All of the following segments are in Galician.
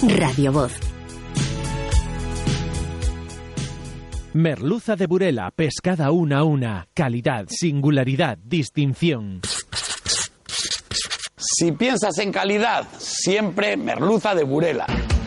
Radio Voz. Merluza de Burela, pescada una a una. Calidad, singularidad, distinción. Si piensas en calidad, siempre merluza de Burela.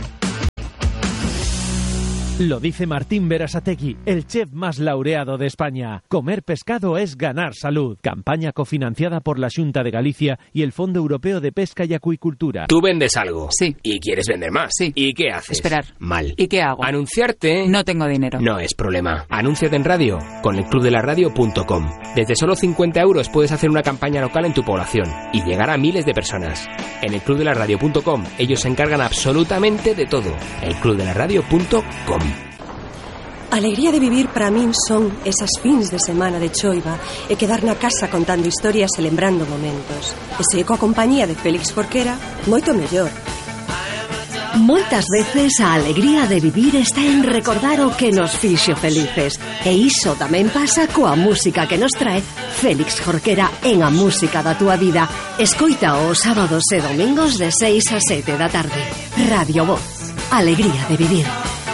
Lo dice Martín Berasategui, el chef más laureado de España. Comer pescado es ganar salud. Campaña cofinanciada por la Xunta de Galicia y el Fondo Europeo de Pesca y Acuicultura. Tú vendes algo. Sí. Y quieres vender más. Sí. ¿Y qué haces? Esperar. Mal. ¿Y qué hago? Anunciarte. No tengo dinero. No es problema. Anúnciate en radio con elclubdelaradio.com. Desde solo 50 € puedes hacer una campaña local en tu población y llegar a miles de personas. En elclubdelaradio.com ellos se encargan absolutamente de todo. elclubdelaradio.com. A alegría de vivir para min son esas fins de semana de choiva e quedar na casa contando historias e lembrando momentos. E se coa compañía de Félix Jorquera, moito mellor. Moitas veces a alegría de vivir está en recordar o que nos fixo felices. E iso tamén pasa coa música que nos trae Félix Jorquera en A Música da Túa Vida. Escoita os sábados e domingos de 6 a 7 da tarde. Radio Voz. Alegría de vivir.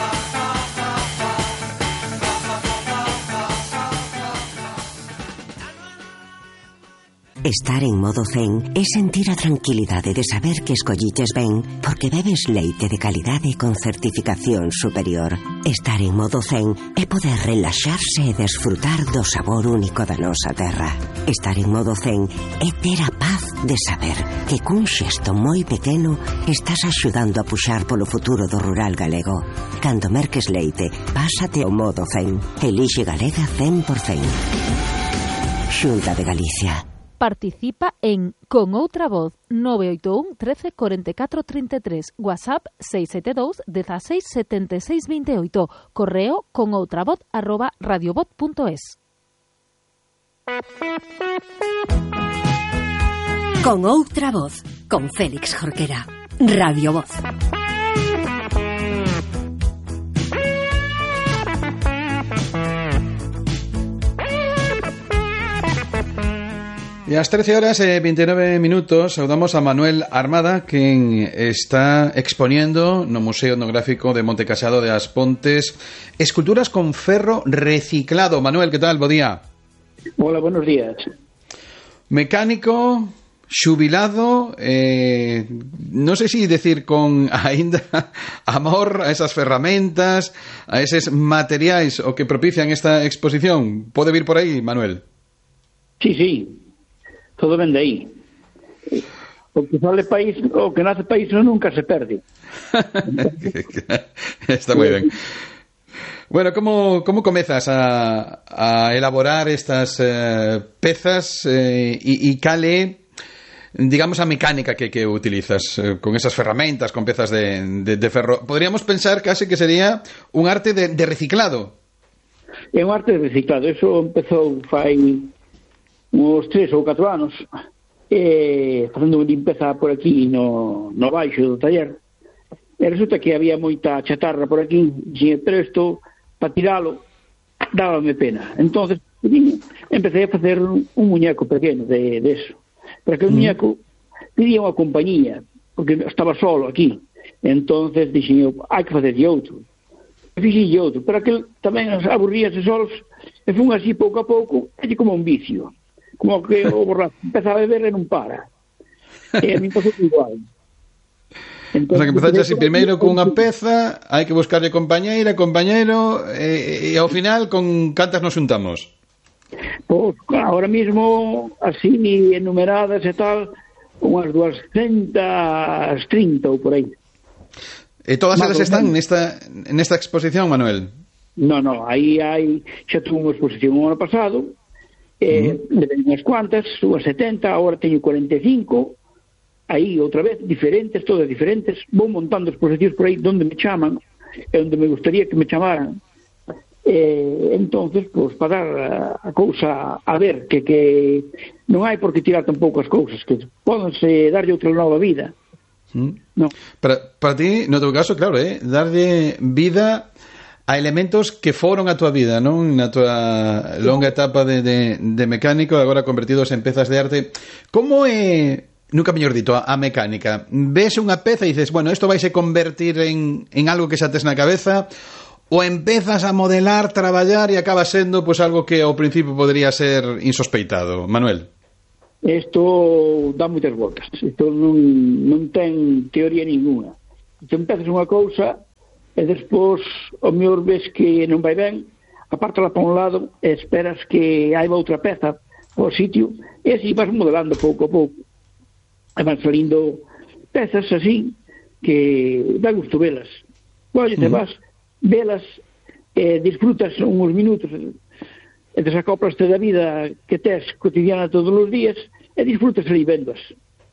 Estar en modo zen é sentir a tranquilidade de saber que escolliches ben porque bebes leite de calidade con certificación superior. Estar en modo zen é poder relaxarse e desfrutar do sabor único da nosa terra. Estar en modo zen é ter a paz de saber que cun xesto moi pequeno estás axudando a puxar polo futuro do rural galego. Cando merques leite, pásate ao modo zen. Elixe Galega 100%. Xunta de Galicia. Participa en Con Outra Voz 981 13 44 33, WhatsApp 672 16 76 28, correo conoutravoz@radiovoz.es. Con Outra Voz, con Félix Jorquera. Radio Voz. Y a las 13 horas y 29 minutos saludamos a Manuel Armada, quien está exponiendo no Museo Etnográfico de Monte Casado de As Pontes esculturas con ferro reciclado. Manuel, ¿qué tal? Buen día. Hola, buenos días. Mecánico, xubilado, non sei se decir con aínda amor a esas ferramentas, a eses materiais o que propician esta exposición. Pode vir por aí, Manuel? Sí. Todo ven de aí. O que sale país, o que nace país nunca se perde. Está moi ben. Bueno, como comezas a elaborar estas pezas e cal é, digamos, a mecánica que utilizas con esas ferramentas, con pezas de ferro? Podríamos pensar case que sería un arte de reciclado. É un arte de reciclado. Eso empezou fai uns 3 ou 4 anos facendo unha limpeza por aquí no baixo do taller, e resulta que había moita chatarra por aquí, pero isto para tiralo dábame pena. Entonces empecé a facer un muñeco pequeno de eso, pero que o muñeco pedía unha compañía porque estaba solo aquí. Entonces dixen eu, hai que facer outro, fixi outro, pero aquel tamén aburríase solos, e fun así pouco a pouco, é como un vicio, como que o borracho empeza a beber e non para. E a mí pasou igual. Entón, o sea, que empezaste así primeiro cunha peza, hai que buscarlle compañeira, compañeiro, e ao final con cantas nos xuntamos? Pois ahora mismo así enumeradas e tal, unhas 230 ou por aí. E todas elas están nesta exposición, Manuel? No, aí xa tuve unha exposición o ano pasado, unhas cuantas, unhas 70, agora teño 45, aí outra vez, diferentes, todas diferentes, vou montando exposicións por aí donde me chaman, e onde me gustaría que me chamaran, entonces, pois, para dar a cousa a ver, que non hai por que tirar tampouco as cousas, que pódense darlle outra nova vida. No. Para ti, no teu caso, claro, darlle vida a elementos que foron a túa vida, non? Na túa longa etapa de mecánico, agora convertidos en pezas de arte. Como é nunca mellor dito, a mecánica. Ves unha peza e dices, bueno, isto vaise convertir en algo que xa tes na cabeza, ou empezas a modelar, traballar e acaba sendo pues, algo que ao principio podría ser insospeitado. Manuel. Isto dá moitas voltas. Isto non ten teoría ninguna. Te empezas unha cousa e despois o mellor ves que non vai ben, apártala para un lado e esperas que haiba outra peza ao sitio e así vas modelando pouco a pouco. E van salindo pezas así que dá gusto velas. Oye, te vas, velas, disfrutas uns minutos e desacoplaste da vida que tes cotidiana todos os días e disfrutas ali vendas.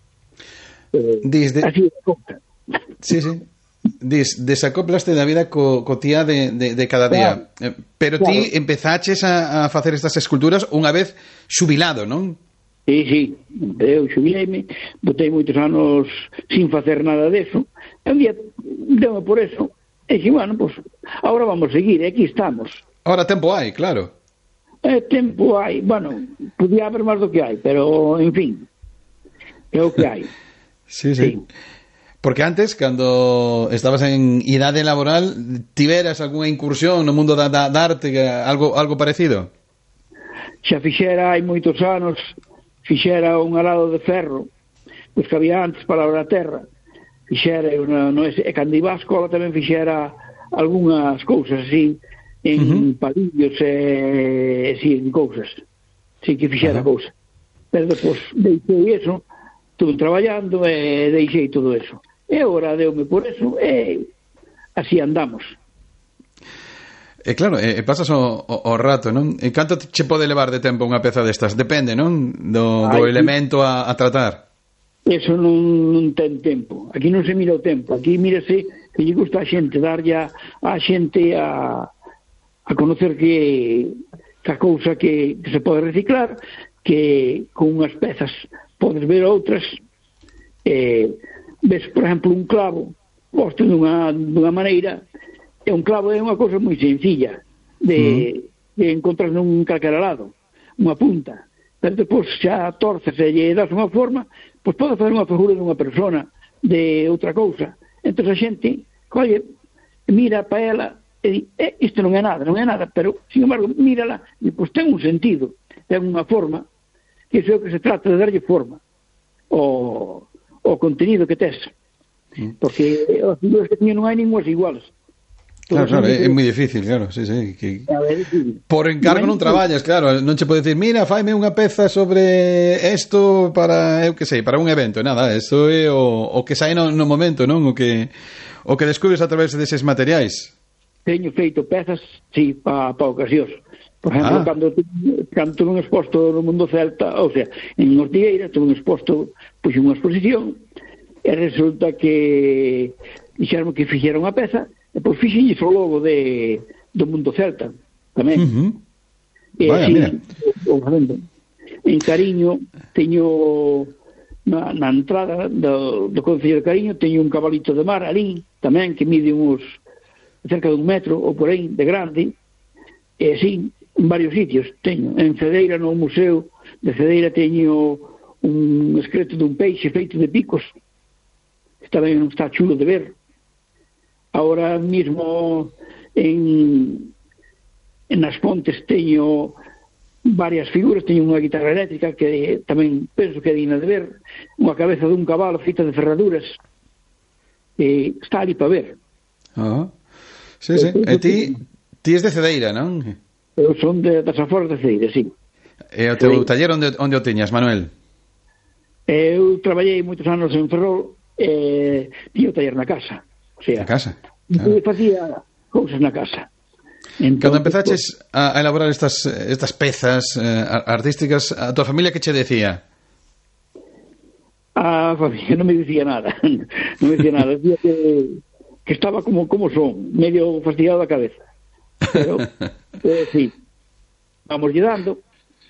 Así é conta. Sí. Desacoplaste da vida cotía de cada día. Pero ti empezaches a facer estas esculturas unha vez xubilado, non? Sí, eu xubileime, botei moitos anos sin facer nada deso, e un día deu-me por eso, e dixi, bueno, pues, agora vamos a seguir, e aquí estamos. Ahora tempo hai, claro. Tempo hai, bueno, podía haber máis do que hai, pero, en fin, é o que hai. Sí. Porque antes, cando estabas en idade laboral, tiveras algunha incursión no mundo da arte, algo parecido? Xa fixera hai moitos anos, fixera un arado de ferro, pois que había antes para a terra, fixera, e cando iba á escola tamén fixera algunhas cousas así, en palillos e así, en cousas, sí que fixera cousas. Pero depois deixei eso, estuve traballando e deixei todo eso. E agora deu-me por eso e así andamos. Claro, pasas o rato, non? E canto che pode levar de tempo unha peza destas? Depende, non? Do elemento a tratar. Eso non ten tempo. Aquí non se mira o tempo. Aquí mírase que lle gusta a xente, darlle a xente a conocer que a cousa que se pode reciclar, que con unhas pezas podes ver outras. Ves, por exemplo, un clavo posto dunha maneira. E un clavo é unha cousa moi sencilla de encontrar nun calquera lado, unha punta, pero depois xa torces e lle das unha forma, pois pode fazer unha figura dunha persona, de outra cousa. Entón a xente, colle, mira para ela e di, isto non é nada, pero, sin embargo, mírala e pois ten un sentido, ten unha forma, que iso é o que se trata de darlle forma ao contenido que tes, porque as figuras que teñen non hai ninguas iguales. Claro, é moi difícil, claro, sí. Por encargo non traballas, claro, non che pode dicir, mira, faime unha peza sobre isto para, eu que sei, para un evento, nada, isto é o que sai no momento, non? O que descubres a través deses materiais. Teño feito pezas, sí, para ocasións. Por exemplo, cando tuve un exposto no mundo celta, ou sea, en Ortigueira, tuve un exposto, pois unha exposición, e resulta que dixeron que fixeron a peza, e pois fixenlles o logo do mundo celta tamén. Vaya, mira. En Cariño teño na entrada do Concello de Cariño teño un cabalito de mar ali tamén que mide uns cerca de 1 metro ou por aí de grande, e así en varios sitios teño. En Cedeira, no Museo de Cedeira, teño un esqueleto dun peixe feito de picos, que tamén está chulo de ver. Ahora mismo en As Pontes teño varias figuras, teño unha guitarra eléctrica que tamén penso que é digna de ver, unha cabeza dun cabalo feita de ferraduras, está ali para ver. Sí. E ti és de Cedeira, non? Eu son das aforas de Cedeira, sí. E o teu taller onde o teñas, Manuel? Eu traballei moitos anos en Ferrol e tiño taller na casa. O sea, na casa? Claro. Facía cousas na casa. Entón, cando empezaches a elaborar estas pezas artísticas, a tua familia que che decía? A familia non me dicía nada. Decía que estaba como son, medio fastidiado da cabeza. Pero sí, vamos lle dando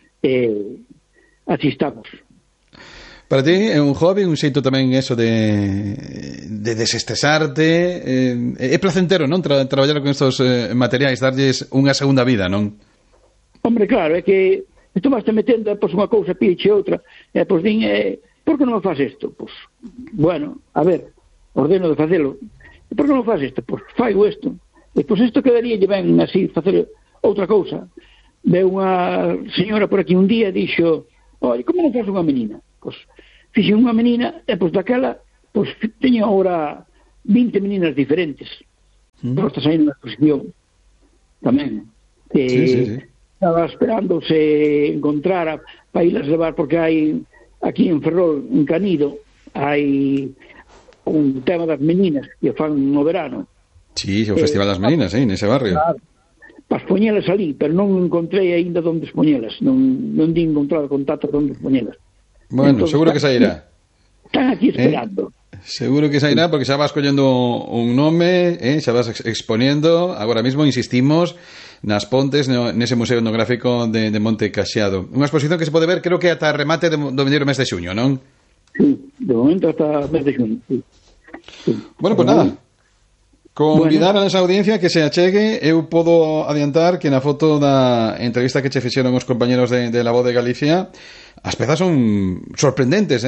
así estamos. Para ti é un hobby, un xeito tamén eso de desestresarte, é placentero, non? Traballar con estos materiais, darlles unha segunda vida, non? Hombre, claro, é que isto vas te metendo, pois unha cousa piche outra, e pois din, por que non faz isto? Pois, bueno, a ver, ordeno de facelo. Por que non faz isto? Pois faigo isto. E pois isto quedaría ben así, facer outra cousa. Ve unha señora por aquí un día e dixo, oi, como non faz unha menina? Pois fixe unha menina e pois daquela, pois teño agora 20 meninas diferentes. Pois está saindo na exposición tamén. Sí. Estaba esperando se encontrara para irlas levar, porque hai aquí en Ferrol, en Canido, hai un tema das meninas que fan no verano. Sí, o Festival das Meninas, nese barrio. Claro, para expoñelas ali, pero non encontrei aínda onde expoñelas, non di encontrado contacto onde expoñelas. Bueno, entonces, seguro que sairá. Están aquí esperando. Seguro que sairá, porque xa vas collendo un nome, xa vas exponiendo. Agora mismo insistimos nas Pontes, nese Museo Etnográfico de Monte Caxiado. Unha exposición que se pode ver, creo que ata remate do vindeiro mes de xuño, non? Sí, de momento hasta mes de xuño, sí. Bueno, pues nada, convidar a esa audiencia que se achegue. Eu podo adiantar que na foto da entrevista que che fixeron os compañeros de La Voz de Galicia, as pezas son sorprendentes,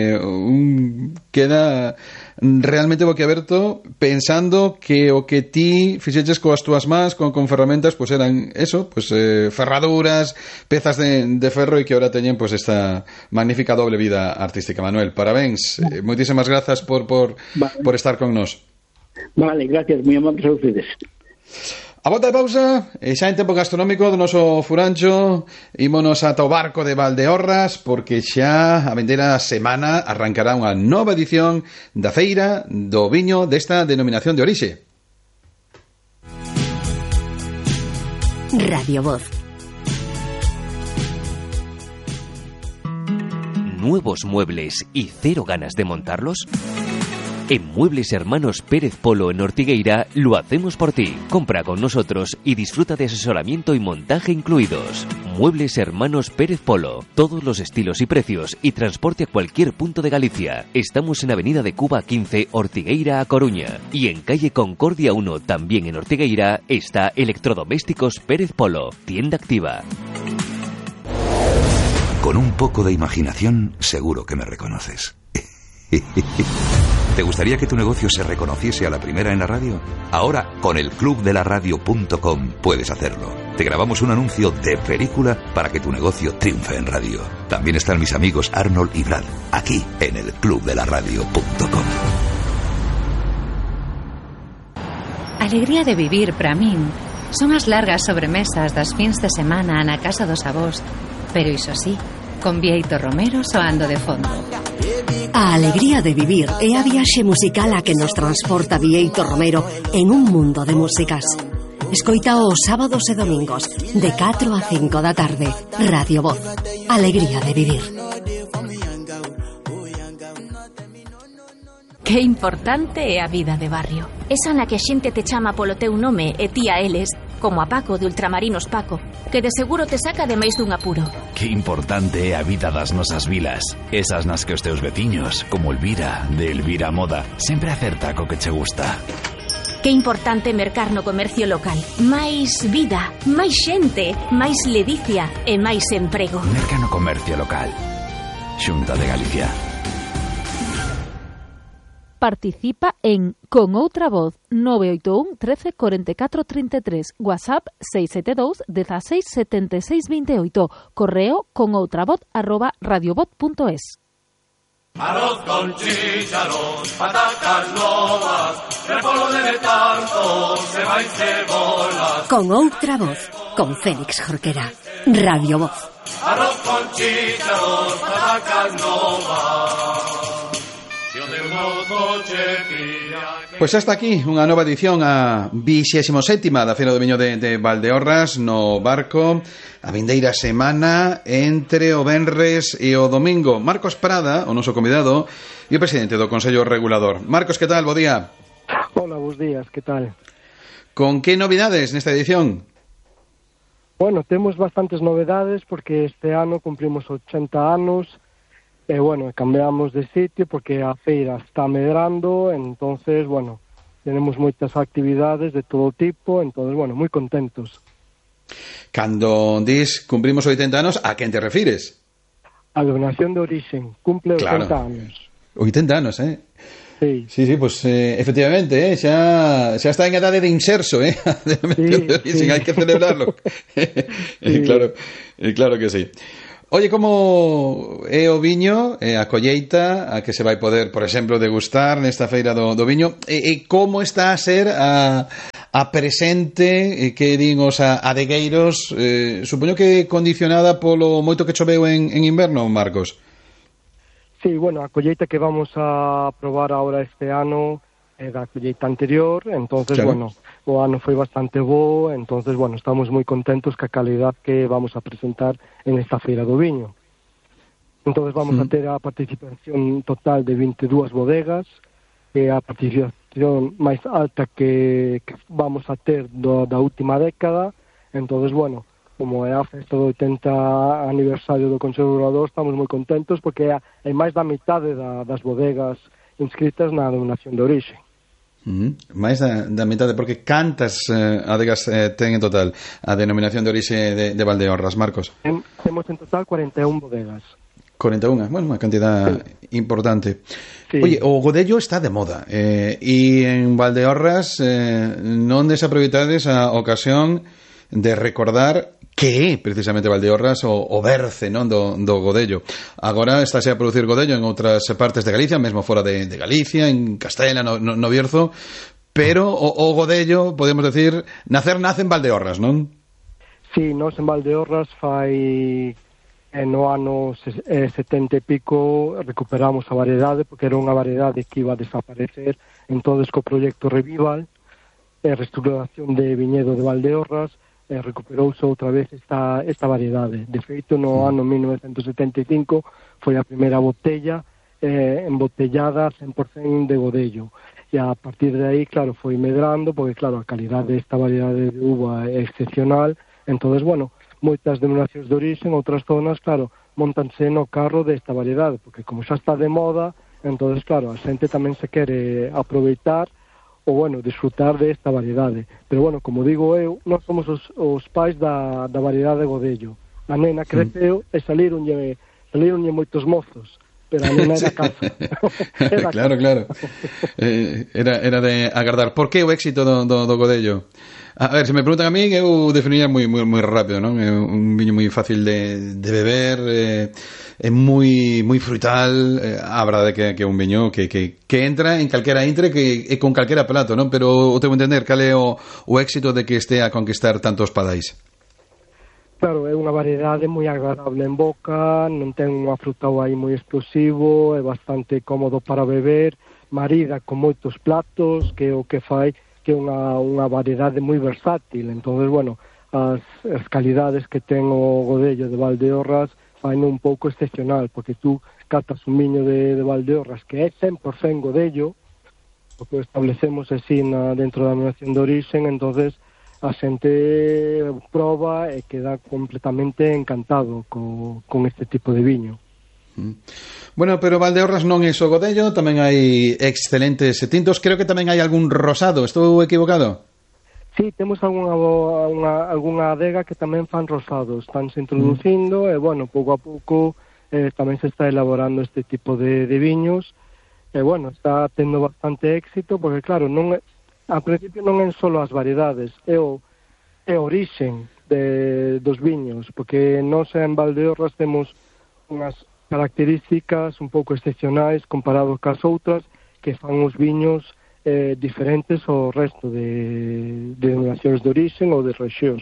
queda realmente boquiaberto pensando que o que ti fixeches coas túas mans con ferramentas, pues eran eso, pues ferraduras, pezas de ferro, e que ahora teñen pues esta magnífica doble vida artística. Manuel, parabéns, moitísimas grazas por estar con nós. Vale, gracias, moi amables a ustedes. A volta de pausa, xa en tempo gastronómico do noso furancho, ímonos ata o barco de Valdeorras, porque xa a vindeira semana arrancará unha nova edición da feira do viño desta denominación de orixe. Radio Voz. ¿Nuevos muebles y cero ganas de montarlos? En Muebles Hermanos Pérez Polo en Ortigueira lo hacemos por ti. Compra con nosotros y disfruta de asesoramiento y montaje incluidos. Muebles Hermanos Pérez Polo. Todos los estilos y precios y transporte a cualquier punto de Galicia. Estamos en Avenida de Cuba 15, Ortigueira a Coruña. Y en calle Concordia 1, también en Ortigueira, está Electrodomésticos Pérez Polo. Tienda activa. Con un poco de imaginación, seguro que me reconoces. ¿Te gustaría que tu negocio se reconociese a la primera en la radio? Ahora, con el clubdelaradio.com puedes hacerlo. Te grabamos un anuncio de película para que tu negocio triunfe en radio. También están mis amigos Arnold y Brad, aquí en el clubdelaradio.com. Alegría de vivir para min son as largas sobremesas das fins de semana na casa dos avós, pero iso sí, con Bieito Romero soando de fondo. A alegría de vivir é a viaxe musical a que nos transporta Bieito Romero en un mundo de músicas. Escoita os sábados e domingos de 4 a 5 da tarde. Radio Voz. Alegría de vivir. Que importante é a vida de barrio. Esa na que a xente te chama polo teu nome e ti a eles, como a Paco de Ultramarinos Paco, que de seguro te saca de máis dun apuro. Que importante é a vida das nosas vilas. Esas nas que os teus veciños, como Elvira, de Elvira Moda, sempre acerta co que che gusta. Que importante mercar no comercio local. Máis vida, máis xente, máis ledicia e máis emprego. Merca no comercio local. Xunta de Galicia. Participa en Con Outra Voz 981 13 44 33, WhatsApp 672 16 76 28, correo conoutravoz@radiovoz.es. Arroz con chícharos, patacas novas, repolo de tanto, ceba y cebolas. Con Outra Voz, con Félix Jorquera, Radio Voz. Arroz con chícharos, patacas novas. Pois hasta aquí unha nova edición, a 27ª da Feira do Viño de Valdeorras, no barco, a vindeira semana entre o venres e o domingo. Marcos Prada, o noso convidado, e o presidente do Consello Regulador. Marcos, que tal? Bo día. Hola, bos días, que tal? Con que novidades nesta edición? Bueno, temos bastantes novedades porque este ano cumplimos 80 anos. E, bueno, cambiamos de sitio porque a feira está medrando, entonces, bueno, tenemos moitas actividades de todo tipo, entonces, bueno, moi contentos. Cando dis cumprimos 80 anos, a quen te refires? A denominación de origen cumple 80 anos. 80 anos, Sí, pues efectivamente, xa está en edade de inserso, a denominación de origen, hai que celebrarlo. Claro que sí. Oye, como é o viño, a colleita, a que se vai poder, por exemplo, degustar nesta feira do viño, e como está a ser a presente que din os adegueiros, supoño que condicionada polo moito que choveu en inverno, Marcos? Sí, bueno, a colleita que vamos a probar ahora este ano é da colleita anterior, entonces, bueno, o ano foi bastante bo, entonces, bueno, estamos moi contentos ca calidad que vamos a presentar en esta feira do viño. Entonces vamos a ter a participación total de 22 bodegas, que é a participación máis alta que vamos a ter da última década, entonces, bueno, como é a festa do 80 aniversario do Consello Regulador, estamos moi contentos porque hai máis da mitade das bodegas inscritas na denominación de orixe. Máis da mitade, porque cantas adegas ten en total a denominación de orixe de Valdeorras, Marcos? Temos en total 41 bodegas. 41, bueno, unha cantidad importante. Sí. Oye, o godello está de moda, e en Valdeorras non desaproveitades a ocasión de recordar que é precisamente Valdeorras o berce, non, do godello. Agora estáse a producir godello en outras partes de Galicia, mesmo fora de Galicia, en Castela, no Bierzo, pero o godello, podemos decir, nace en Valdeorras, non? Sí, nós en Valdeorras fai no ano 70 e pico recuperamos a variedade, porque era unha variedade que iba a desaparecer, entonces co proxecto Revival, restauración de viñedo de Valdeorras, recuperouse outra vez esta variedade. De feito, no ano 1975 foi a primeira botella embotellada 100% de godello. E a partir de aí, claro, foi medrando, porque, claro, a calidade desta variedade de uva é excepcional. Entonces, bueno, moitas denominacións de orixe en outras zonas, claro, montanse no carro desta variedade, porque como xa está de moda, entonces, claro, a xente tamén se quere aproveitar ou, bueno, disfrutar desta variedade. Pero, bueno, como digo eu, nós somos os pais da variedade de godello. A nena creceu e salironlle moitos mozos, pero a nena era casa. Claro. Era de agardar. Por que o éxito do godello? A ver, se me preguntan a mí, eu definiría moi rápido, non? É un viño moi fácil de beber, é moi frutal, a verdade que é un viño que entra en calquera intre e con calquera plato, non? Pero o tengo entender cal é o éxito de que este a conquistar tantos padais. Claro, é unha variedade moi agradable en boca, non ten un afrutado aí moi explosivo, é bastante cómodo para beber, marida con moitos platos, que é o que fai que é unha variedade moi versátil. Entonces, bueno, as calidades que ten o godello de Valdeorras faino un pouco excepcional, porque tú catas un viño de Valdeorras que é 100% godello, porque establecemos así dentro da denominación de origen, entonces a xente proba e queda completamente encantado con este tipo de viño. Bueno, pero Valdeorras non é só godello, tamén hai excelentes tintos, creo que tamén hai algún rosado, estou equivocado? Sí, temos algunha adega que tamén fan rosados, estánse introducindo e, bueno, pouco a pouco tamén se está elaborando este tipo de viños e, bueno, está tendo bastante éxito porque, claro, a principio non é só as variedades, é o orixen dos viños, porque nós en Valdeorras temos unhas características un pouco excepcionais comparados cas outras que fan os viños diferentes ao resto de denominacións de origen ou de rexións.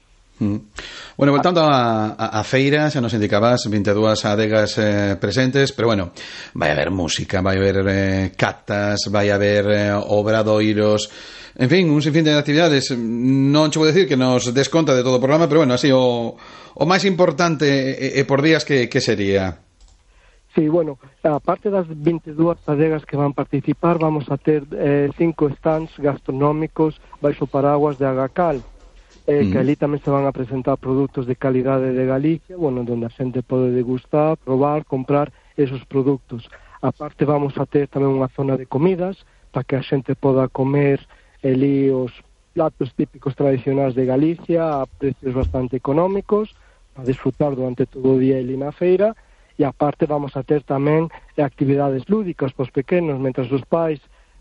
Bueno, voltando a feira, xa nos indicabas 22 adegas presentes, pero bueno, vai haber música, vai haber catas, vai haber obradoiros, en fin, un sinfín de actividades. Non che vou decir que nos desconta de todo o programa, pero bueno, así o máis importante por días que sería. Sí, bueno, aparte das 22 adegas que van participar, vamos a ter 5 stands gastronómicos baixo paraguas de Agacal, que ali tamén se van a presentar produtos de calidade de Galicia, bueno, donde a xente pode degustar, probar, comprar esos produtos. Aparte vamos a ter tamén unha zona de comidas, para que a xente poda comer ali os platos típicos tradicionais de Galicia a precios bastante económicos, a disfrutar durante todo o día ali na feira. e aparte vamos a ter tamén actividades lúdicas pos pequenos, mentras os pais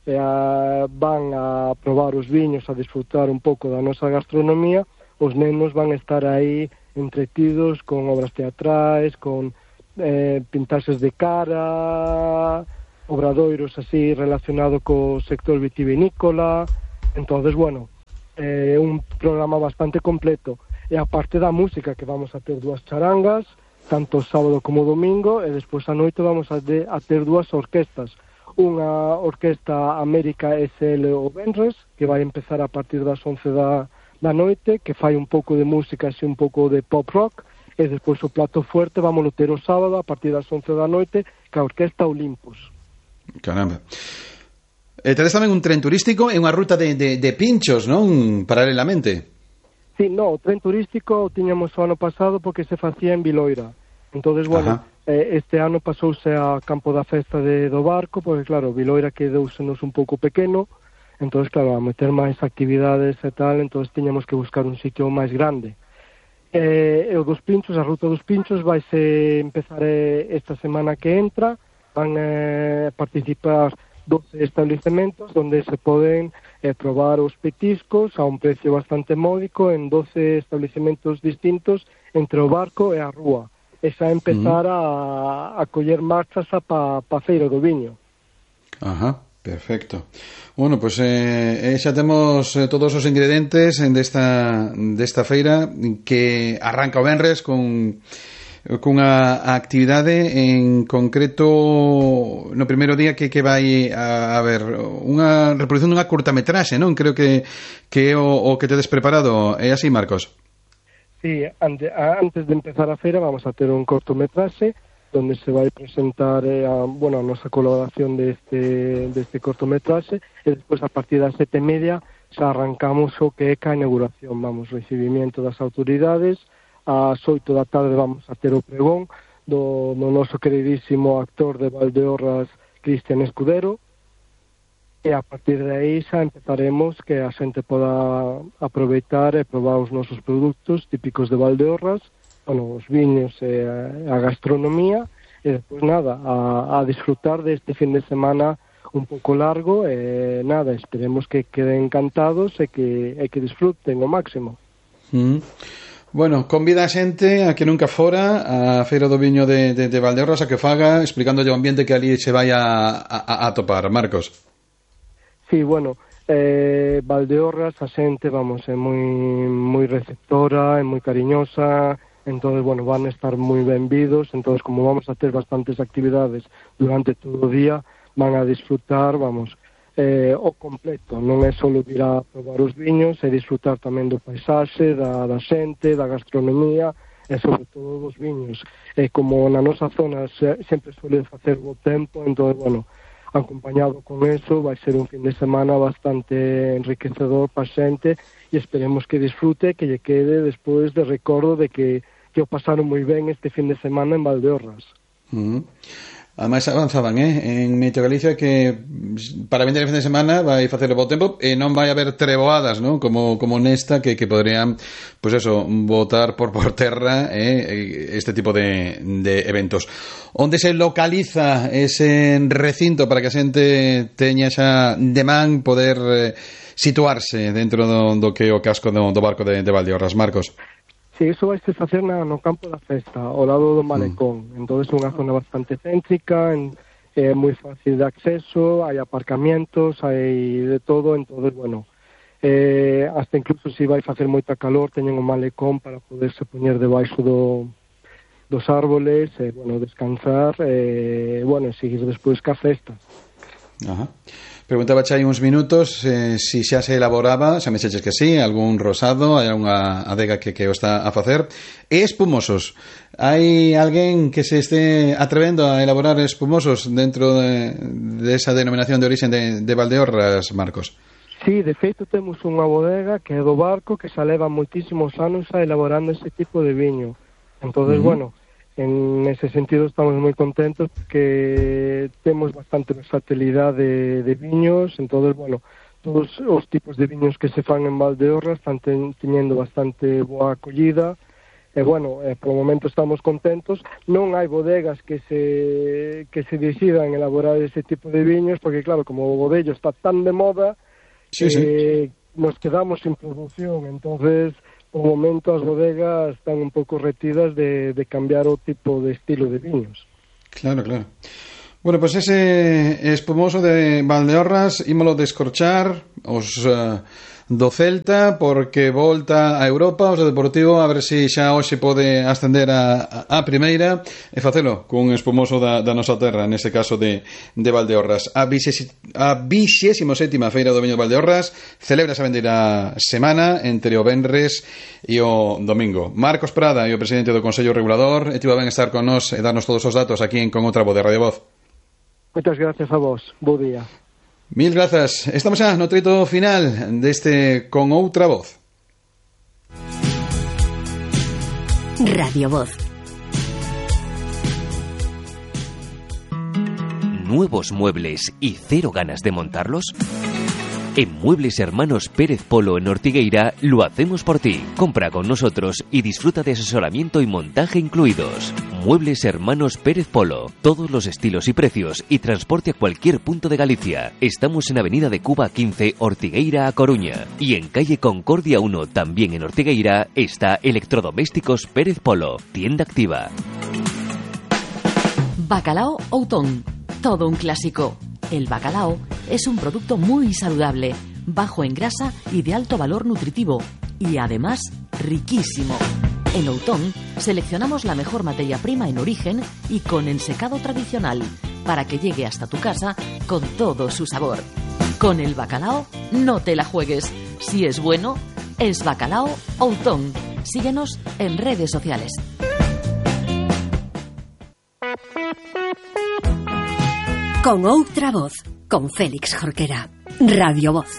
van a probar os viños, a disfrutar un pouco da nosa gastronomía, os nenos van a estar aí entretidos con obras teatrais, con pintaxes de cara, obradoiros así relacionado co sector vitivinícola. Entonces, bueno, un programa bastante completo. E aparte da música, que vamos a ter 2 charangas, tanto sábado como domingo, e despois a noite vamos a ter 2 orquestas. Unha orquesta América SL o Benres, que vai empezar a partir das 11 da noite, que fai un pouco de música, así un pouco de pop rock, e despois o plato fuerte vamos a ter o sábado a partir das 11 da noite, que a orquesta Olympus. Caramba. Tedes tamén un tren turístico e unha ruta de pinchos, non? Paralelamente. Sí, no, o tren turístico o tiñamos o ano pasado porque se facía en Viloira. Entonces, bueno, este ano pasouse a campo da festa do barco, porque claro, Viloira quedousenos un pouco pequeno, entonces claro, a meter máis actividades e tal, entonces tiñamos que buscar un sitio máis grande. E o dos pinchos, a ruta dos pinchos vaise empezar esta semana que entra, van participar 12 estabelecementos onde se poden probar os petiscos a un precio bastante módico en 12 estabelecementos distintos entre o barco e a rúa. E xa empezar a coller marchas pa feira do viño. Ajá, perfecto. Bueno, pues xa temos todos os ingredientes desta feira que arranca o venres cunha actividade en concreto no primeiro día que vai a haber unha reproducción dunha curtametraxe, non? Creo que é o que tedes preparado. É así, Marcos? Sí, antes de empezar a feira vamos a ter un cortometraxe donde se vai presentar a nosa colaboración deste cortometraxe, e despois a partir das 7:30 xa arrancamos o que é a inauguración, recibimiento das autoridades. Ás 8 da tarde vamos a ter o pregón do noso queridísimo actor de Valdeorras, Cristian Escudero, e a partir de aí xa empezaremos que a xente poda aproveitar e probar os nosos produtos típicos de Valdeorras, os viños e a gastronomía, e despois nada, a disfrutar deste fin de semana un pouco largo, e nada, esperemos que queden encantados e que disfruten ao máximo. Bueno, convida a xente a que nunca fora a Feira do Viño de Valdeorras a que faga, explicándolle o ambiente que ali se vai a topar. Marcos. Sí, bueno, Valdeorras, a xente, é moi receptora, é moi cariñosa, entonces, bueno, van a estar moi benvidos, entonces, como vamos a ter bastantes actividades durante todo o día, van a disfrutar, o completo, non é só ir a probar os viños, é disfrutar tamén do paisaxe, da xente, da gastronomía, e sobre todo dos viños. E como na nosa zona sempre suele facer bo tempo, entonces, bueno, acompañado con eso, vai ser un fin de semana bastante enriquecedor para a xente, e esperemos que disfrute, que lle quede despois de recordo de que o pasaron moi ben este fin de semana en Valdeorras. Ademais avanzaban en Meteo Galicia que para vender el fin de semana vai facer o bo tempo e non vai haber treboadas, non? Como nesta que podrían, pues eso, botar por terra este tipo de eventos. Onde se localiza ese recinto para que a xente teña xa de man poder situarse dentro do que é o casco do barco de Valdeorras, Marcos? Sí, iso vai se facer no campo da festa, ao lado do malecón. Entonces é unha zona bastante céntrica, é moi fácil de acceso, hai aparcamientos, hai de todo, entonces, bueno, hasta incluso se vai facer moita calor, teñen un malecón para poderse poñer debaixo dos árboles, descansar, e seguir despois ca festa. Ajá. Preguntaba xa hai uns minutos si xa se elaboraba, xa me xeches que sí, algún rosado, hai unha adega que o está a facer. E espumosos, hai alguén que se este atrevendo a elaborar espumosos dentro de esa denominación de origen de Valdeorras, Marcos? Sí, de feito temos unha bodega que é do barco que xa leva moitísimos anos elaborando ese tipo de viño. Entonces, bueno, en ese sentido estamos moi contentos porque temos bastante versatilidade de viños, entonces, bueno, todos os tipos de viños que se fan en Valdeorras están teñendo bastante boa acollida, bueno, por o momento estamos contentos. Non hai bodegas que se decidan elaborar ese tipo de viños, porque claro, como o bodello está tan de moda, nos quedamos sin producción. Entonces, por o momento as bodegas están un pouco retidas de cambiar o tipo de estilo de viños. Claro. Bueno, pues ese espumoso de Valdeorras ímolo descorchar os do Celta, porque volta a Europa, os do Deportivo, a ver se xa hoxe pode ascender a primeira e facelo cun espumoso da nosa terra, neste caso de Valdeorras. A 27ª Feira do Viño de Valdeorras celebra a vendeira semana entre o venres e o domingo. Marcos Prada e o presidente do Consello Regulador, estivo ben estar con nós e darnos todos os datos aquí en Con Outra Voz de Radio Voz. Moitas gracias a vos, bo día. Mil grazas. Estamos xa no treito final deste Con Outra Voz. Radio Voz. ¿Nuevos muebles y cero ganas de montarlos? En Muebles Hermanos Pérez Polo en Ortigueira lo hacemos por ti. Compra con nosotros y disfruta de asesoramiento y montaje incluidos. Muebles Hermanos Pérez Polo. Todos los estilos y precios y transporte a cualquier punto de Galicia. Estamos en Avenida de Cuba 15, Ortigueira a Coruña. Y en calle Concordia 1, también en Ortigueira, está Electrodomésticos Pérez Polo. Tienda activa. Bacalao Outón. Todo un clásico. El bacalao es un producto muy saludable, bajo en grasa y de alto valor nutritivo, y además riquísimo. En Outón seleccionamos la mejor materia prima en origen y con ensecado tradicional, para que llegue hasta tu casa con todo su sabor. Con el bacalao no te la juegues. Si es bueno, es Bacalao Outón. Síguenos en redes sociales. Con Outra Voz, con Félix Jorquera. Radio Voz.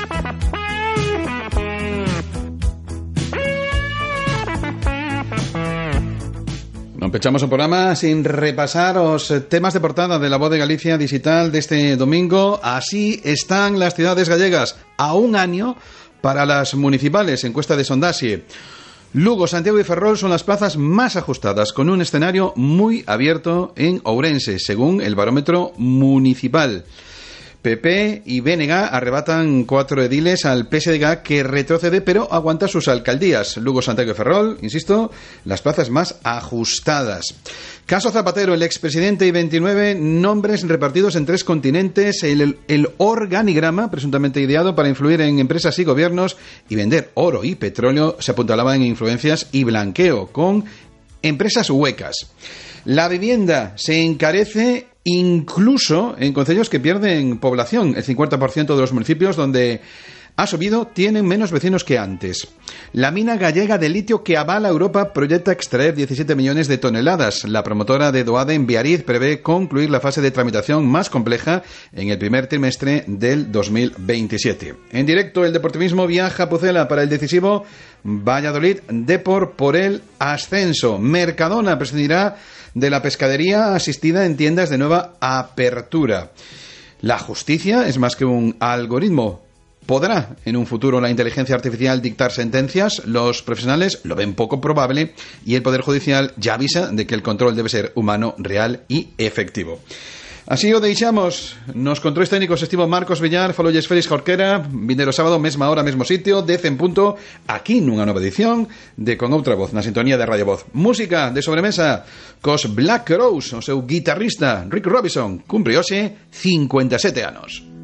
Non pechamos o programa sin repasar os temas de portada de La Voz de Galicia digital deste domingo. Así están las ciudades gallegas a un año para las municipales, encuesta de Sondaxe. Lugo, Santiago y Ferrol son las plazas más ajustadas, con un escenario muy abierto en Ourense, según el barómetro municipal. PP y BNG arrebatan 4 ediles al PSDG, que retrocede pero aguanta sus alcaldías. Lugo, Santiago y Ferrol, insisto, las plazas más ajustadas. Caso Zapatero, el expresidente y 29 nombres repartidos en 3 continentes, el organigrama presuntamente ideado para influir en empresas y gobiernos y vender oro y petróleo se apuntalaba en influencias y blanqueo con empresas huecas. La vivienda se encarece incluso en concellos que pierden población. El 50% de los municipios donde ha subido tienen menos vecinos que antes. La mina gallega de litio que avala Europa proyecta extraer 17 millones de toneladas. La promotora de Doade en Biarritz prevé concluir la fase de tramitación más compleja en el primer trimestre del 2027. En directo, el Deportivismo viaja a Pucela para el decisivo Valladolid Depor por el ascenso. Mercadona prescindirá de la pescadería asistida en tiendas de nueva apertura. La justicia es más que un algoritmo. ¿Podrá en un futuro la inteligencia artificial dictar sentencias? Los profesionales lo ven poco probable y el Poder Judicial ya avisa de que el control debe ser humano, real y efectivo. Así o deixamos. Nos controles técnicos estivo Marcos Villar, falolles Félix Jorquera, vindeiro sábado, mesma hora, mesmo sitio, 10 en punto, aquí nunha nova edición de Con Outra Voz, na sintonía de Radio Voz. Música de sobremesa cos Black Rose, o seu guitarrista Rick Robinson, cumpre hoxe 57 anos.